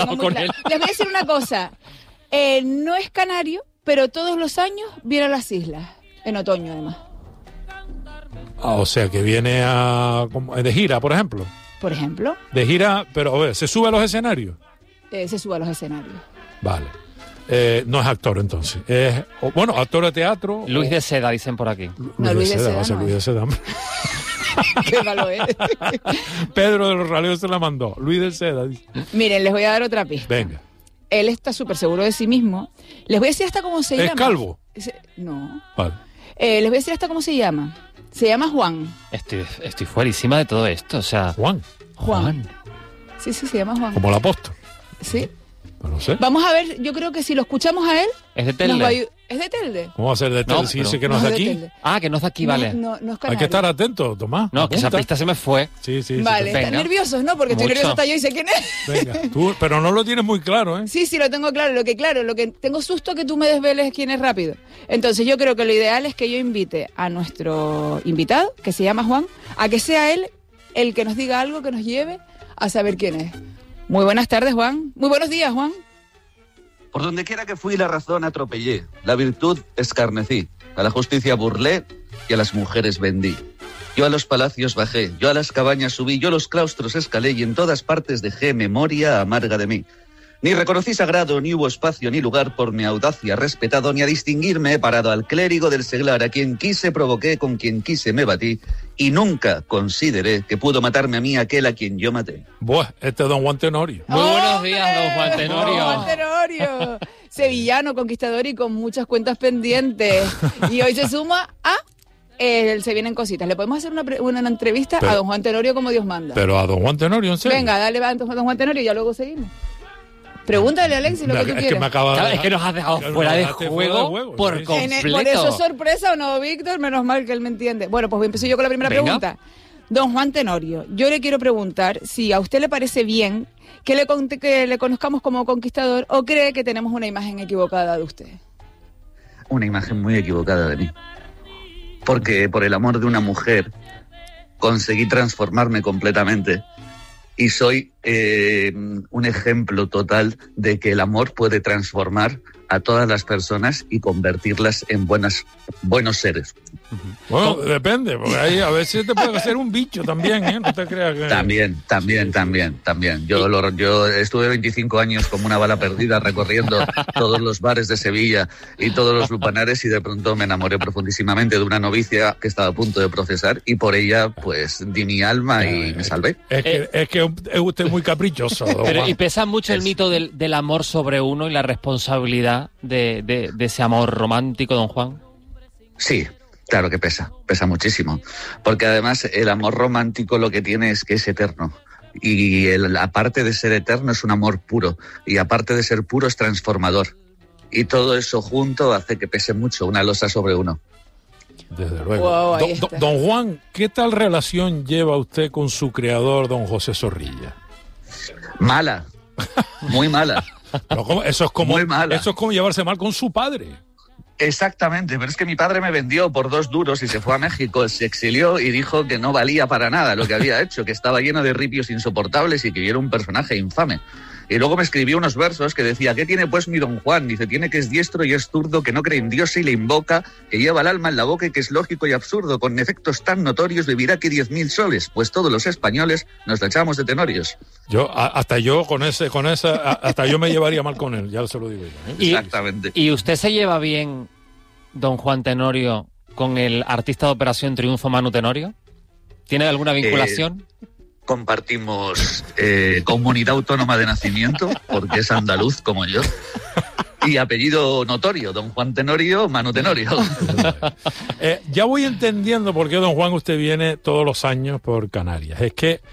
No, con él. Les voy a decir una cosa. No es canario, pero todos los años viene a las islas. En otoño, además. O sea, que viene de gira, por ejemplo. Por ejemplo. De gira, pero a ver, ¿se sube a los escenarios? Se sube a los escenarios. Vale. No es actor, entonces. Bueno, actor de teatro. Luis de Seda, dicen por aquí. Luis de Seda. Va a ser Luis de Seda. Qué malo es. Pedro de los Raleos se la mandó. Luis de Seda. Miren, les voy a dar otra pista. Venga. Él está súper seguro de sí mismo. Les voy a decir hasta cómo se llama. ¿Es calvo? No. Vale. Les voy a decir hasta cómo se llama. Se llama Juan. Estoy fuerísima de todo esto, o sea... Juan. Sí, se llama Juan. Como el apóstol. Sí. No sé. Vamos a ver, yo creo que si lo escuchamos a él... ¿Es de Telde? ¿Es de Telde? ¿Cómo va a ser de Telde si dice que no es de aquí? Que no es de aquí, vale. No es canario. Hay que estar atento, Tomás. No, que esa pista se me fue. Sí. Vale, ¿están nerviosos, no? Porque estoy nervioso hasta yo y sé quién es. Venga, tú, pero no lo tienes muy claro, ¿eh? Sí, lo tengo claro. Lo que tengo susto que tú me desveles quién es rápido. Entonces yo creo que lo ideal es que yo invite a nuestro invitado, que se llama Juan, a que sea él el que nos diga algo que nos lleve a saber quién es. Muy buenas tardes, Juan. Muy buenos días, Juan. Por donde quiera que fui, la razón atropellé, la virtud escarnecí, a la justicia burlé y a las mujeres vendí. Yo a los palacios bajé, yo a las cabañas subí, yo los claustros escalé y en todas partes dejé memoria amarga de mí. Ni reconocí sagrado, ni hubo espacio ni lugar por mi audacia respetado, ni a distinguirme he parado al clérigo del seglar, a quien quise provoqué, con quien quise me batí, y nunca consideré que pudo matarme a mí aquel a quien yo maté. Buah, este es don Juan Tenorio. Muy buenos días, don Juan Tenorio. Don Juan Tenorio, sevillano, conquistador y con muchas cuentas pendientes. Y hoy se suma a... se vienen cositas. Le podemos hacer una entrevista a don Juan Tenorio como Dios manda. Pero a don Juan Tenorio, ¿en serio? Venga, dale a don Juan Tenorio y ya luego seguimos. Pregúntale a Alexis lo que tú quieras. Es que nos has dejado fuera de juego por completo. Por eso sorpresa o no, Víctor, menos mal que él me entiende. Bueno, pues empiezo yo con la primera pregunta. Don Juan Tenorio, yo le quiero preguntar si a usted le parece bien que le conozcamos como conquistador o cree que tenemos una imagen equivocada de usted. Una imagen muy equivocada de mí. Porque por el amor de una mujer conseguí transformarme completamente. Y soy un ejemplo total de que el amor puede transformar a todas las personas y convertirlas en buenos seres. Bueno, depende, porque ahí a veces te puede hacer un bicho también, ¿eh? No te creas que... También. Yo estuve 25 años como una bala perdida recorriendo todos los bares de Sevilla y todos los lupanares y de pronto me enamoré profundísimamente de una novicia que estaba a punto de procesar y por ella pues di mi alma y me salvé. Es que es usted muy caprichoso. Pero, ¿y pesa mucho el mito del amor sobre uno y la responsabilidad de ese amor romántico, don Juan? Sí, claro que pesa muchísimo, porque además el amor romántico lo que tiene es que es eterno y aparte de ser eterno es un amor puro y aparte de ser puro es transformador y todo eso junto hace que pese mucho una losa sobre uno. Desde luego. Wow, don Juan, ¿qué tal relación lleva usted con su creador, don José Zorrilla? Mala, muy mala. Pero eso es como llevarse mal con su padre. Exactamente, pero es que mi padre me vendió por 2 duros y se fue a México, se exilió y dijo que no valía para nada lo que había hecho, que estaba lleno de ripios insoportables y que yo era un personaje infame. Y luego me escribió unos versos que decía, ¿qué tiene pues mi don Juan? Dice, tiene que es diestro y es zurdo, que no cree en Dios y le invoca, que lleva el alma en la boca y que es lógico y absurdo, con efectos tan notorios vivirá que 10.000 soles, pues todos los españoles nos la echamos de tenorios. Hasta yo me llevaría mal con él, ya se lo digo yo, ¿eh? Exactamente. ¿Y usted se lleva bien, don Juan Tenorio, con el artista de Operación Triunfo, Manu Tenorio? ¿Tiene alguna vinculación? Compartimos comunidad autónoma de nacimiento, porque es andaluz como yo, y apellido notorio, don Juan Tenorio, Manu Tenorio. Ya voy entendiendo por qué, don Juan, usted viene todos los años por Canarias. Es que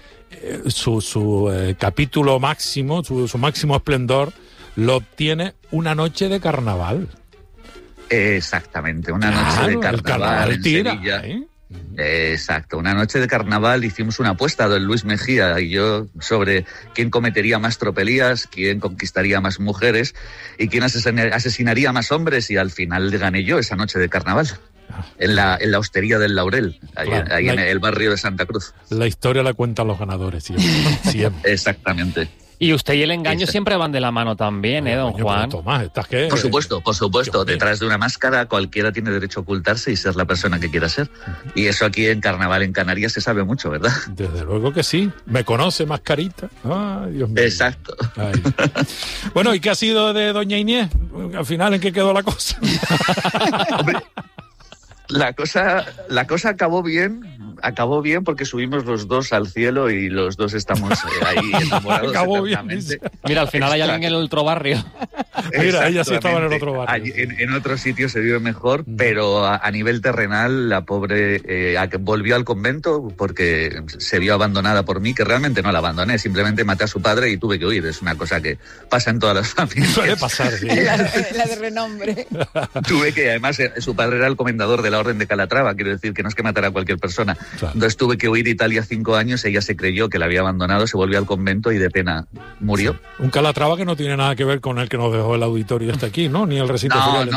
su capítulo máximo, su máximo esplendor, lo obtiene una noche de carnaval. Exactamente, una noche de carnaval en tira, Sevilla. Exacto, una noche de carnaval hicimos una apuesta, don Luis Mejía y yo, sobre quién cometería más tropelías, quién conquistaría más mujeres y quién asesinaría más hombres, y al final gané yo esa noche de carnaval en la hostería del Laurel, ahí en el barrio de Santa Cruz. La historia la cuentan los ganadores siempre. Exactamente. Y usted y el engaño siempre van de la mano también, don Coño, Juan. pero Tomás, ¿estás qué? Por supuesto. Dios Detrás de una máscara cualquiera tiene derecho a ocultarse y ser la persona que quiera ser. Y eso aquí en Carnaval en Canarias se sabe mucho, ¿verdad? Desde luego que sí. ¿Me conoce, mascarita? Ay, Dios mío. Exacto. Ay. Bueno, ¿y qué ha sido de doña Inés? Al final, ¿en qué quedó la cosa? Hombre, la cosa acabó bien porque subimos los dos al cielo y los dos estamos ahí enamorados. Acabó bien, eternamente. Mira, al final hay alguien en el otro barrio. Mira, ella sí estaba en el otro barrio. Allí, en otro sitio se vive mejor, pero a nivel terrenal la pobre volvió al convento porque se vio abandonada por mí, que realmente no la abandoné, simplemente maté a su padre y tuve que huir. Es una cosa que pasa en todas las familias. Suele pasar, sí. La de renombre. Tuve que, además, su padre era el comendador de la Orden de Calatrava, quiero decir que no es que matara a cualquier persona. Claro. Entonces tuve que huir a Italia 5 años, ella se creyó que la había abandonado, se volvió al convento y de pena murió. Sí. Un Calatrava que no tiene nada que ver con el que nos dejó el auditorio hasta aquí, ¿no? Ni el recinto ferial.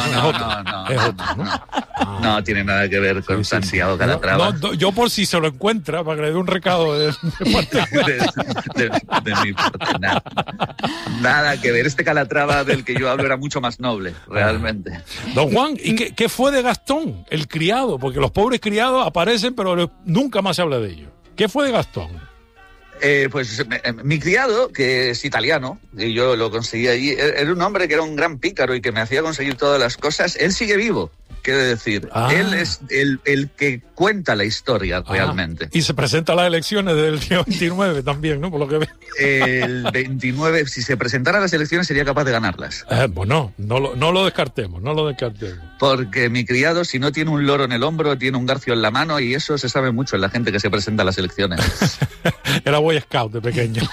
No tiene nada que ver con Santiago Calatrava. Yo por si se lo encuentra, para que le dé un recado de parte de mi parte, nada que ver. Este Calatrava del que yo hablo era mucho más noble, realmente. Don Juan, ¿y qué fue de Gastón, el criado? Porque los pobres criados aparecen, pero nunca más se habla de ellos. ¿Qué fue de Gastón? Pues mi criado, que es italiano, y yo lo conseguí allí, era un hombre que era un gran pícaro y que me hacía conseguir todas las cosas. Él sigue vivo, quiero decir. Él es el que cuenta la historia realmente. Y se presenta a las elecciones del día 29 también, ¿no? Por lo que veo. El 29, si se presentara a las elecciones, sería capaz de ganarlas. Bueno, no lo descartemos, Porque mi criado, si no tiene un loro en el hombro, tiene un garfio en la mano, y eso se sabe mucho en la gente que se presenta a las elecciones. Era Boy Scout de pequeño.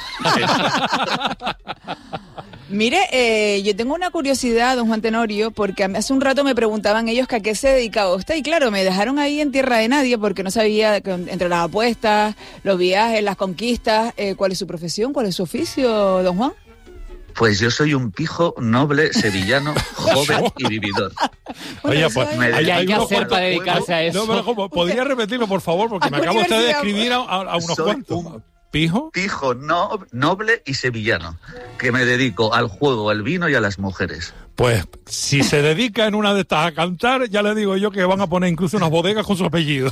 Mire, yo tengo una curiosidad, don Juan Tenorio, porque hace un rato me preguntaban ellos que a qué se dedicaba usted, y claro, me dejaron ahí en tierra de nadie porque no sabía, entre las apuestas, los viajes, las conquistas, cuál es su profesión, cuál es su oficio, don Juan. Pues yo soy un pijo noble sevillano, joven y vividor. Oye, pues ¿Qué hay que hacer para dedicarse a eso? No, ¿podría repetirlo, por favor? Porque me acaba usted de escribir a unos cuantos. ¿Pijo? Pijo noble y sevillano, que me dedico al juego, al vino y a las mujeres. Pues si se dedica en una de estas a cantar, ya le digo yo que van a poner incluso unas bodegas con su apellido.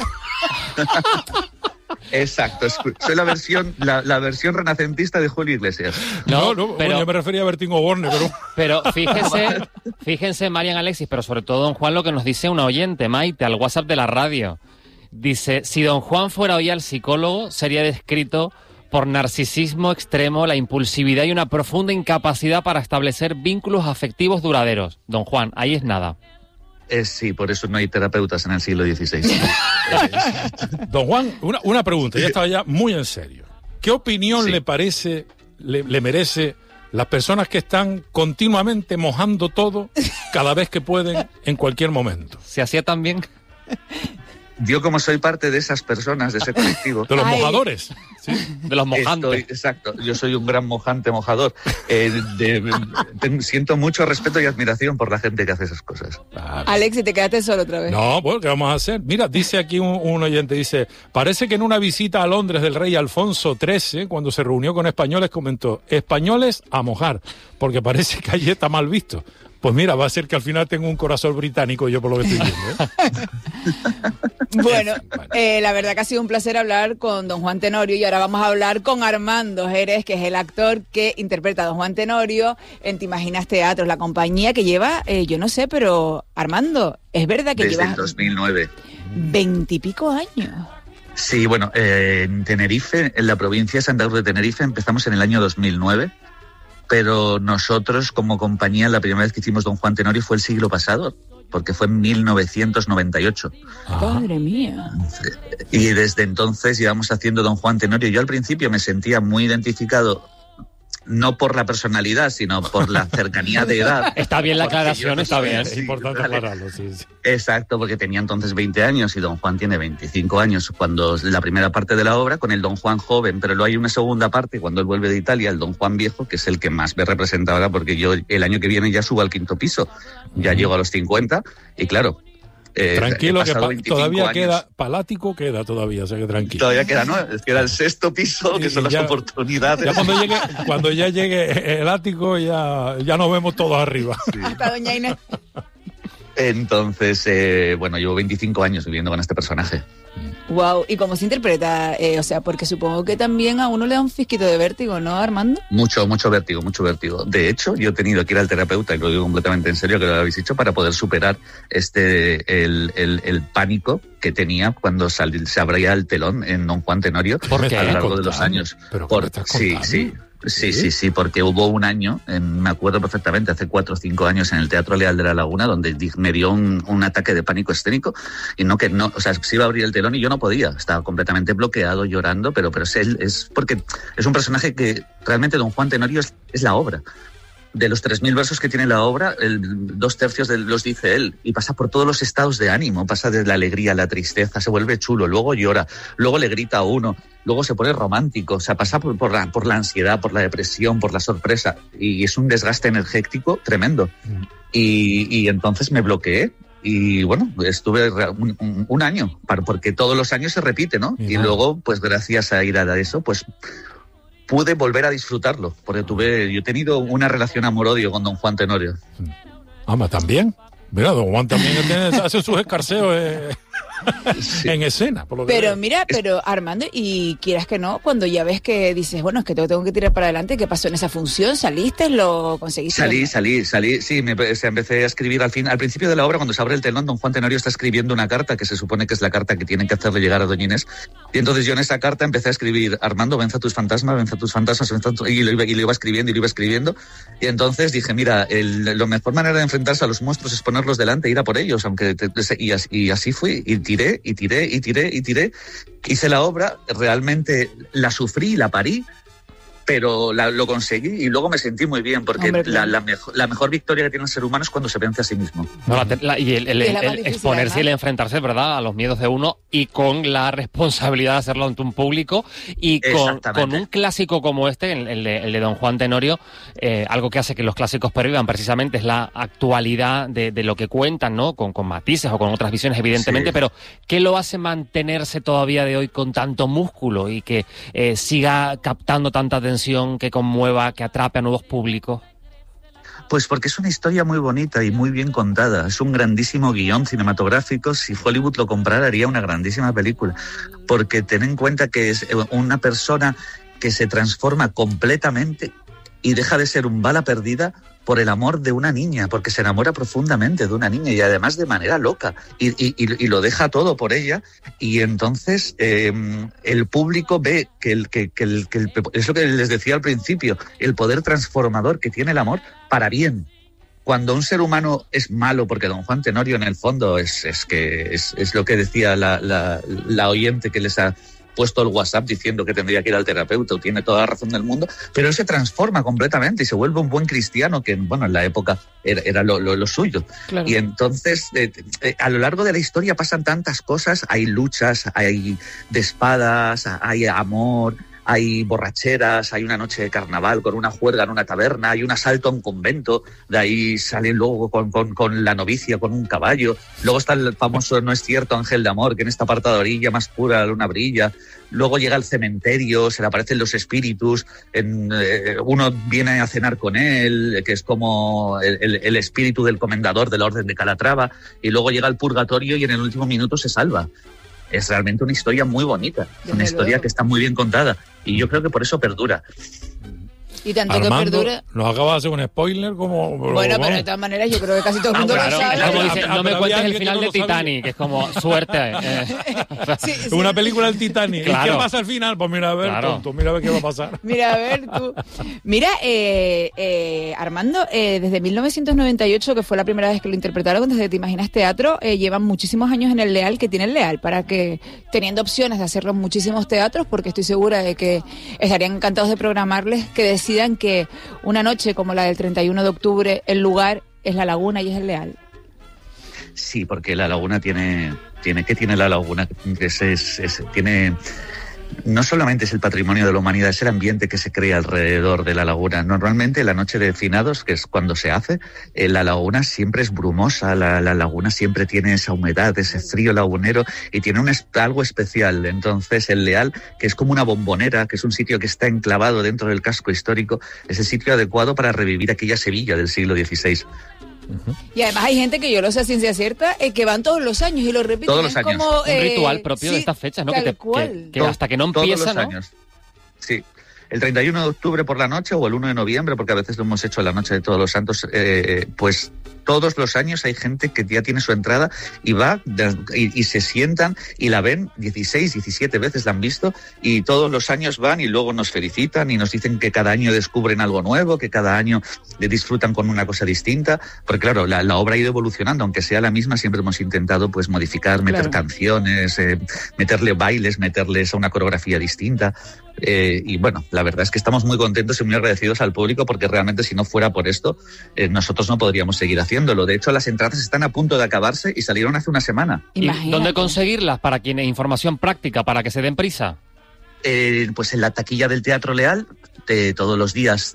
Exacto, soy la versión renacentista de Julio Iglesias. No, pero yo me refería a Bertín Osborne, pero fíjense, Marian, Alexis, pero sobre todo don Juan, lo que nos dice una oyente, Maite, al WhatsApp de la radio. Dice, si don Juan fuera hoy al psicólogo, sería descrito por narcisismo extremo, la impulsividad y una profunda incapacidad para establecer vínculos afectivos duraderos. Don Juan, ahí es nada. Sí, por eso no hay terapeutas en el siglo XVI. Don Juan, una pregunta, ya estaba ya muy en serio. ¿Qué opinión le parece, le merece las personas que están continuamente mojando todo cada vez que pueden, en cualquier momento? ¿Se hacía tan bien? Yo, como soy parte de esas personas, de ese colectivo... De los mojadores. ¿Sí? De los mojantes. Exacto, yo soy un gran mojante mojador. Siento mucho respeto y admiración por la gente que hace esas cosas. Alex, te quedaste solo otra vez. No, bueno, ¿qué vamos a hacer? Mira, dice aquí un oyente, dice, parece que en una visita a Londres del rey Alfonso XIII, cuando se reunió con españoles, comentó, españoles a mojar, porque parece que allí está mal visto. Pues mira, va a ser que al final tengo un corazón británico yo por lo que estoy viendo. Bueno, la verdad que ha sido un placer hablar con don Juan Tenorio, y ahora vamos a hablar con Armando Jerez, que es el actor que interpreta a don Juan Tenorio en Te Imaginas Teatros, la compañía que lleva, yo no sé, pero Armando, ¿es verdad que desde llevas... el 2009. 20 y pico años. Sí, bueno, en Tenerife, en la provincia de Santa Cruz de Tenerife, empezamos en el año 2009. Pero nosotros, como compañía, la primera vez que hicimos Don Juan Tenorio fue el siglo pasado, porque fue en 1998. ¡Madre mía! Y desde entonces llevamos haciendo Don Juan Tenorio. Yo al principio me sentía muy identificado, no por la personalidad, sino por la cercanía de edad. Está bien la aclaración, está bien. Es importante aclararlo, sí. Exacto, porque tenía entonces 20 años y Don Juan tiene 25 años cuando la primera parte de la obra, con el Don Juan joven, pero luego hay una segunda parte cuando él vuelve de Italia, el Don Juan viejo, que es el que más me representa ahora, porque yo el año que viene ya subo al 5º piso, ya llego a los 50 y claro, Tranquilo, que todavía años. queda, Palático queda todavía, o sea que tranquilo. Todavía queda, ¿no? Es que era el 6º piso, que son las oportunidades. Ya cuando ya llegue el ático, ya nos vemos todos arriba. Sí. Hasta doña Inés. Entonces, llevo 25 años viviendo con este personaje. Wow, ¿y cómo se interpreta? O sea, porque supongo que también a uno le da un fisquito de vértigo, ¿no, Armando? Mucho vértigo. De hecho, yo he tenido que ir al terapeuta, y lo digo completamente en serio, que lo habéis dicho, para poder superar el pánico que tenía cuando se abría el telón en Don Juan Tenorio ¿Por qué? a lo largo de los años. Sí, porque hubo un año, me acuerdo perfectamente, hace 4 o 5 años en el Teatro Leal de la Laguna, donde me dio un ataque de pánico escénico y se iba a abrir el telón y yo no podía, estaba completamente bloqueado, llorando, pero es porque es un personaje que realmente Don Juan Tenorio es la obra. De los 3.000 versos que tiene la obra, 2/3 los dice él, y pasa por todos los estados de ánimo, pasa de la alegría a la tristeza, se vuelve chulo, luego llora, luego le grita a uno, luego se pone romántico, o sea, pasa por la ansiedad, por la depresión, por la sorpresa, y es un desgaste energético tremendo. Y entonces me bloqueé, y bueno, estuve un año, porque todos los años se repite, ¿no? Y luego, pues gracias a ir a eso, pues pude volver a disfrutarlo, porque yo he tenido una relación amor-odio con Don Juan Tenorio. También. Mira, Don Juan también hace sus escarceos Sí. en escena. Por lo que Pero veo. mira, Armando, y quieras que no, cuando ya ves que dices, bueno, es que tengo que tirar para adelante, ¿qué pasó en esa función? ¿Saliste? ¿Lo conseguiste? Salí, sí, empecé a escribir al principio de la obra, cuando se abre el telón, Don Juan Tenorio está escribiendo una carta, que se supone que es la carta que tienen que hacerle llegar a doña Inés, y entonces yo en esa carta empecé a escribir, Armando, venza tus fantasmas, y lo iba escribiendo, y entonces dije, mira, la mejor manera de enfrentarse a los monstruos es ponerlos delante, ir a por ellos, y así fui, y tiré, hice la obra, realmente la sufrí, la parí, pero lo conseguí y luego me sentí muy bien, porque la mejor victoria que tiene el ser humano es cuando se vence a sí mismo. Y el exponerse y el enfrentarse, ¿verdad?, a los miedos de uno, y con la responsabilidad de hacerlo ante un público, y con un clásico como este, el de Don Juan Tenorio, algo que hace que los clásicos pervivan precisamente es la actualidad de lo que cuentan, ¿no?, con matices o con otras visiones, evidentemente, sí. Pero ¿qué lo hace mantenerse todavía de hoy con tanto músculo y que siga captando tanta atención, que conmueva, que atrape a nuevos públicos? Pues porque es una historia muy bonita y muy bien contada. Es un grandísimo guión cinematográfico. Si Hollywood lo comprara, haría una grandísima película. Porque ten en cuenta que es una persona que se transforma completamente y deja de ser un bala perdida por el amor de una niña, porque se enamora profundamente de una niña, y además de manera loca, y lo deja todo por ella, y entonces el público ve que es lo que les decía al principio, el poder transformador que tiene el amor para bien. Cuando un ser humano es malo, porque Don Juan Tenorio en el fondo es lo que decía la oyente que les ha puesto el WhatsApp diciendo que tendría que ir al terapeuta, tiene toda la razón del mundo, pero él se transforma completamente y se vuelve un buen cristiano, que en la época era lo suyo. Claro. Y entonces a lo largo de la historia pasan tantas cosas, hay luchas, hay de espadas, hay amor, hay borracheras, hay una noche de carnaval con una juerga en una taberna, hay un asalto a un convento, de ahí sale luego con la novicia, con un caballo, luego está el famoso No es cierto, ángel de amor, que en esta parte de orilla más pura la luna brilla, luego llega al cementerio, se le aparecen los espíritus, uno viene a cenar con él, que es como el espíritu del comendador de la Orden de Calatrava, y luego llega al purgatorio y en el último minuto se salva. Es realmente una historia muy bonita, una historia que está muy bien contada, y yo creo que por eso perdura. Y tanto Armando, que perdura. Nos acaba de hacer un spoiler como. Bueno, pero de todas maneras yo creo que casi todo el mundo lo sabe. Como dice, no me Pero cuentes había el final alguien de que no lo Titanic, que es como suerte. Sí. Una película del Titanic. Claro. ¿Y qué pasa al final? Pues mira, a ver, Claro. tonto, mira a ver qué va a pasar. Mira, a ver tú. Mira, Armando, desde 1998, que fue la primera vez que lo interpretaron, desde Te Imaginas Teatro, llevan muchísimos años en el Leal, que tiene el Leal, para que, teniendo opciones de hacerlo en muchísimos teatros, porque estoy segura de que estarían encantados de programarles, que decidan que una noche como la del 31 de octubre, el lugar es la Laguna y es el Leal. Sí, porque la Laguna tiene la Laguna, tiene no solamente es el patrimonio de la humanidad, es el ambiente que se crea alrededor de la laguna. Normalmente la noche de finados, que es cuando se hace, la laguna siempre es brumosa, la laguna siempre tiene esa humedad, ese frío lagunero, y tiene algo especial. Entonces el Leal, que es como una bombonera, que es un sitio que está enclavado dentro del casco histórico, es el sitio adecuado para revivir aquella Sevilla del siglo XVI. Y además hay gente que yo lo sé a ciencia cierta, que van todos los años y lo repiten. Todos los años. Como, Un ritual propio de estas fechas, ¿no? Que hasta que no empieza, todos los ¿no? años. Sí. El 31 de octubre por la noche o el 1 de noviembre, porque a veces lo hemos hecho en la noche de Todos los Santos, pues todos los años hay gente que ya tiene su entrada y va y se sientan y la ven 16, 17 veces la han visto, y todos los años van y luego nos felicitan y nos dicen que cada año descubren algo nuevo, que cada año disfrutan con una cosa distinta, porque claro, la obra ha ido evolucionando, aunque sea la misma, siempre hemos intentado pues modificar, meter canciones, meterle bailes, meterles a una coreografía distinta. Y bueno, la verdad es que estamos muy contentos y muy agradecidos al público, porque realmente si no fuera por esto, nosotros no podríamos seguir haciéndolo. De hecho, las entradas están a punto de acabarse y salieron hace una semana. ¿Y dónde conseguirlas? Para quienes, información práctica, para que se den prisa. Pues en la taquilla del Teatro Leal, todos los días,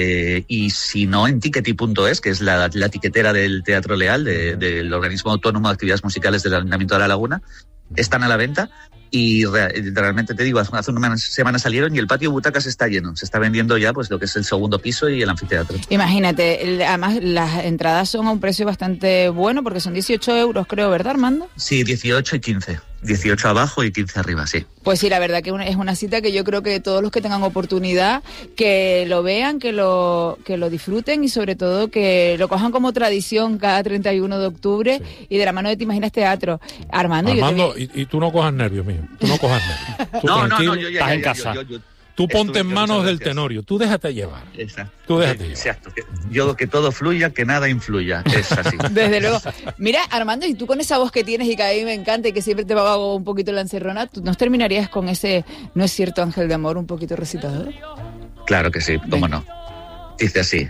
y si no, en tickety.es, que es la tiquetera del Teatro Leal, del Organismo Autónomo de Actividades Musicales del Ayuntamiento de La Laguna, están a la venta. Y realmente te digo, hace una semana salieron y el patio butacas está lleno. Se está vendiendo ya pues lo que es el segundo piso y el anfiteatro. Imagínate, además las entradas son a un precio bastante bueno, porque son 18 euros, creo, ¿verdad, Armando? Sí, 18 y 15. 18 abajo y 15 arriba, sí. Pues sí, la verdad que es una cita que yo creo que todos los que tengan oportunidad, que lo vean, que lo disfruten, y sobre todo que lo cojan como tradición cada 31 de octubre, sí. Y de la mano de Te Imaginas Teatro. Armando, y tú no cojas nervios, mío. Tú no cojas nervios. Tú no, yo ya, estás en casa. Tú ponte en manos del Tenorio, tú déjate llevar. Exacto. Tú déjate llevar. Exacto. Que todo fluya, que nada influya. Es así. Desde luego. Mira, Armando, y tú con esa voz que tienes y que a mí me encanta y que siempre te va un poquito la encerrona, ¿tú nos terminarías con ese "No es cierto, Ángel de Amor", un poquito recitador? Claro que sí, cómo no. Dice así: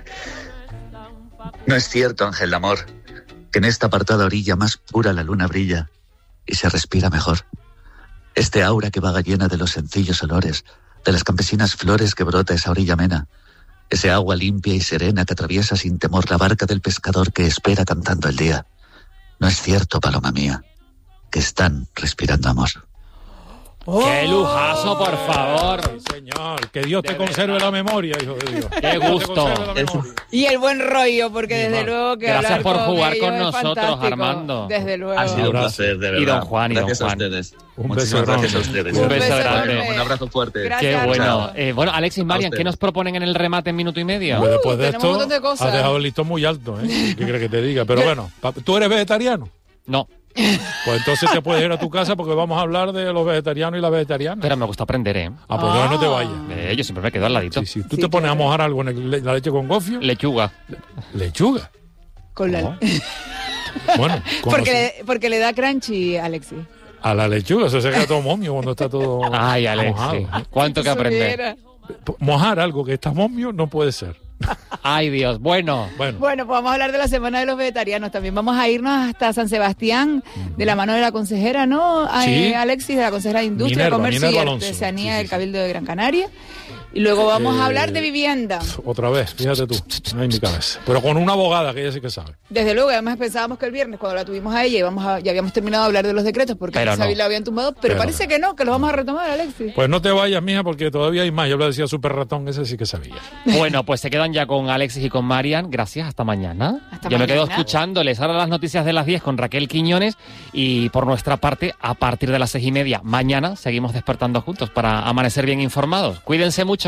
"No es cierto, Ángel de Amor, que en esta apartada orilla más pura la luna brilla y se respira mejor. Este aura que vaga llena de los sencillos olores, de las campesinas flores que brota esa orilla amena, ese agua limpia y serena que atraviesa sin temor la barca del pescador que espera cantando el día. No es cierto, paloma mía, que están respirando amor". ¡Oh! ¡Qué lujazo, por favor! Sí, señor, que Dios te conserve la memoria, hijo de Dios. ¡Qué gusto! Y el buen rollo, porque desde luego que gracias por jugar con nosotros, Armando. Desde luego. Ha sido un placer, de verdad. Y don Juan, gracias a ustedes. Muchísimas gracias a ustedes. Un beso grande. Un abrazo fuerte. Gracias, qué bueno. Bueno, Alexis, Marian, ¿qué nos proponen en el remate en minuto y medio? Pues después de tenemos un esto, montón de cosas. has dejado el listón muy alto, ¿eh? ¿Qué crees que te diga? Pero bueno, ¿tú eres vegetariano? No. Pues entonces te puedes ir a tu casa, porque vamos a hablar de los vegetarianos y las vegetarianas. Pero me gusta aprender, ¿eh? Ah, pues no te vayas. Yo siempre me quedo al ladito. Sí. ¿Tú te pones a mojar algo en la leche con gofio? Lechuga. ¿Lechuga? Con la... Oh. Bueno, porque le da crunchy, Alexis. A la lechuga se queda todo momio cuando está todo Ay, Alexis, mojado. cuánto que aprender. Mojar algo que está momio no puede ser. Ay, Dios, bueno, pues vamos a hablar de la Semana de los Vegetarianos. También vamos a irnos hasta San Sebastián, de la mano de la consejera, ¿no? Sí. Alexis, de la consejera de Industria, Comercio y Artesanía del Cabildo de Gran Canaria. Y luego vamos a hablar de vivienda. Otra vez, fíjate tú, no hay mi cabeza. Pero con una abogada que ella sí que sabe. Desde luego, además pensábamos que el viernes, cuando la tuvimos a ella, ya habíamos terminado de hablar de los decretos, porque no. la habían tumbado, pero parece que no, que los vamos a retomar, Alexis. Pues no te vayas, mija, porque todavía hay más. Yo le decía Super Ratón, ese sí que sabía. Bueno, pues se quedan ya con Alexis y con Marian. Gracias, hasta mañana. Yo me quedo escuchándoles ahora las noticias de las 10 con Raquel Quiñones, y por nuestra parte, a partir de las 6:30, mañana seguimos despertando juntos para amanecer bien informados. Cuídense mucho.